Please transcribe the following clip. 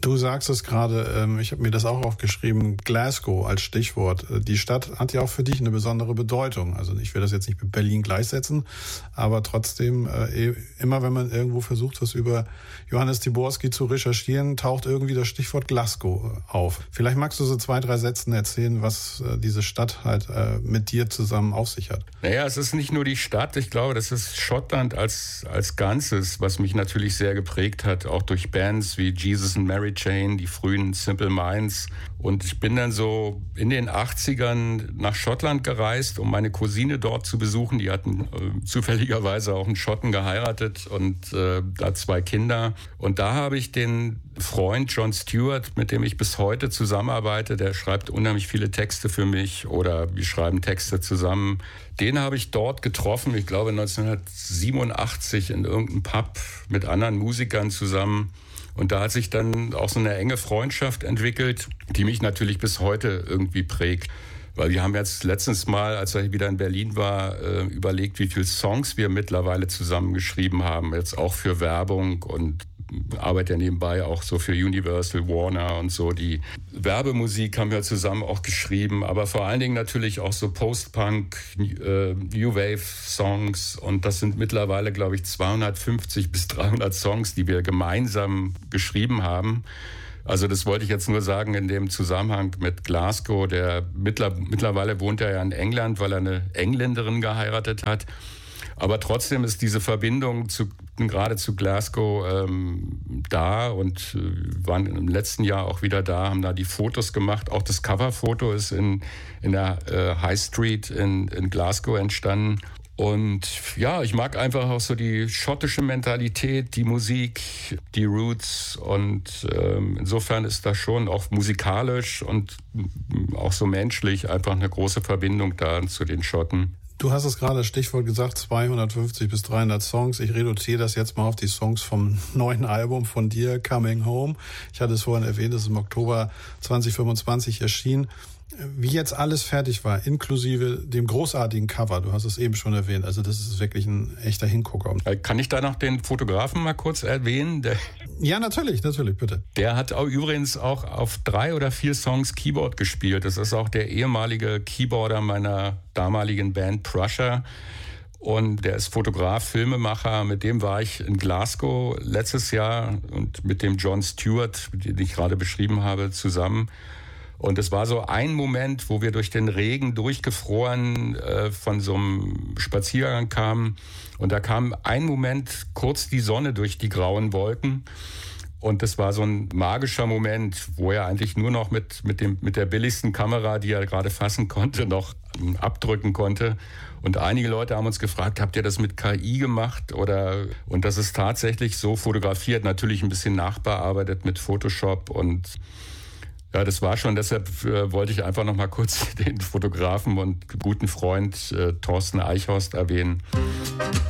Du sagst es gerade, ich habe mir das auch aufgeschrieben, Glasgow als Stichwort. Die Stadt hat ja auch für dich eine besondere Bedeutung. Also ich will das jetzt nicht mit Berlin gleichsetzen, aber trotzdem, immer wenn man irgendwo versucht, was über Johannes Tyborski zu recherchieren, taucht irgendwie das Stichwort Glasgow auf. Vielleicht magst du so 2, 3 Sätzen erzählen, was diese Stadt halt mit dir zusammen auf sich hat. Naja, es ist nicht nur die Stadt, ich glaube, das ist Schottland als Ganzes, was mich natürlich sehr geprägt hat, auch durch Bands wie Jesus and Mary Chain, die frühen Simple Minds. Und ich bin dann so in den 80ern nach Schottland gereist, um meine Cousine dort zu besuchen. Die hatten zufälligerweise auch einen Schotten geheiratet und da 2 Kinder. Und da habe ich den Freund Jon Stewart, mit dem ich bis heute zusammenarbeite, der schreibt unheimlich viele Texte für mich oder wir schreiben Texte zusammen. Den habe ich dort getroffen, ich glaube 1987 in irgendeinem Pub mit anderen Musikern zusammen. Und da hat sich dann auch so eine enge Freundschaft entwickelt, die mich natürlich bis heute irgendwie prägt. Weil wir haben jetzt letztens mal, als er wieder in Berlin war, überlegt, wie viele Songs wir mittlerweile zusammengeschrieben haben. Jetzt auch für Werbung und arbeite ja nebenbei auch so für Universal, Warner und so. Die Werbemusik haben wir zusammen auch geschrieben, aber vor allen Dingen natürlich auch so Post-Punk, New Wave-Songs. Und das sind mittlerweile, glaube ich, 250 bis 300 Songs, die wir gemeinsam geschrieben haben. Also das wollte ich jetzt nur sagen in dem Zusammenhang mit Glasgow. Der mittlerweile wohnt er ja in England, weil er eine Engländerin geheiratet hat. Aber trotzdem ist diese Verbindung gerade zu Glasgow da und waren im letzten Jahr auch wieder da, haben da die Fotos gemacht. Auch das Coverfoto ist in der High Street in Glasgow entstanden. Und ja, ich mag einfach auch so die schottische Mentalität, die Musik, die Roots und insofern ist da schon auch musikalisch und auch so menschlich einfach eine große Verbindung da zu den Schotten. Du hast es gerade Stichwort gesagt, 250 bis 300 Songs. Ich reduziere das jetzt mal auf die Songs vom neuen Album von dir, Coming Home. Ich hatte es vorhin erwähnt, es ist im Oktober 2025 erschienen. Wie jetzt alles fertig war, inklusive dem großartigen Cover, du hast es eben schon erwähnt, also das ist wirklich ein echter Hingucker. Kann ich da noch den Fotografen mal kurz erwähnen? Ja, natürlich, bitte. Der hat auch übrigens auch auf 3 oder 4 Songs Keyboard gespielt. Das ist auch der ehemalige Keyboarder meiner damaligen Band Prussia. Und der ist Fotograf, Filmemacher. Mit dem war ich in Glasgow letztes Jahr und mit dem Jon Stewart, den ich gerade beschrieben habe, zusammen. Und es war so ein Moment, wo wir durch den Regen durchgefroren von so einem Spaziergang kamen. Und da kam ein Moment kurz die Sonne durch die grauen Wolken. Und das war so ein magischer Moment, wo er eigentlich nur noch mit der billigsten Kamera, die er gerade fassen konnte, noch abdrücken konnte. Und einige Leute haben uns gefragt, habt ihr das mit KI gemacht? Und das ist tatsächlich so fotografiert, natürlich ein bisschen nachbearbeitet mit Photoshop und ja, das war schon, deshalb wollte ich einfach noch mal kurz den Fotografen und guten Freund Thorsten Eichhorst erwähnen.